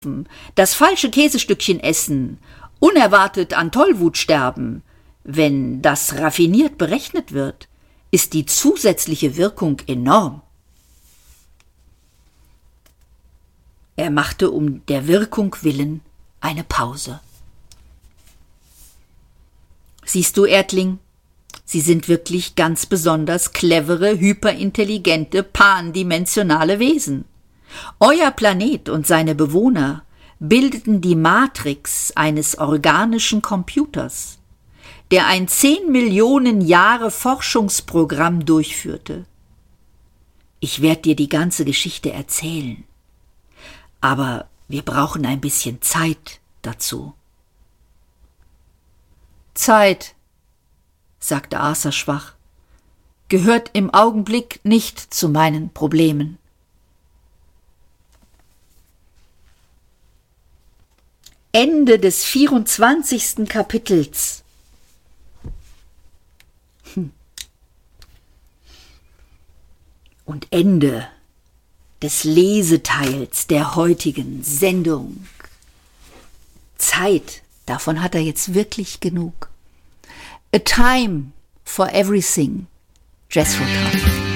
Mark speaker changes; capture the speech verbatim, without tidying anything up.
Speaker 1: das falsche Käsestückchen essen, unerwartet an Tollwut sterben, wenn das raffiniert berechnet wird, ist die zusätzliche Wirkung enorm. Er machte um der Wirkung willen eine Pause. Siehst du, Erdling, Sie sind wirklich ganz besonders clevere, hyperintelligente, pandimensionale Wesen. Euer Planet und seine Bewohner bildeten die Matrix eines organischen Computers, der ein zehn Millionen Jahre Forschungsprogramm durchführte. Ich werde dir die ganze Geschichte erzählen, aber wir brauchen ein bisschen Zeit dazu. Zeit, sagte Arthur schwach, gehört im Augenblick nicht zu meinen Problemen. Ende des vierundzwanzigsten Kapitels. Hm. Und Ende des Leseteils der heutigen Sendung. Zeit, davon hat er jetzt wirklich genug. A Time for Everything, Jethro Tull.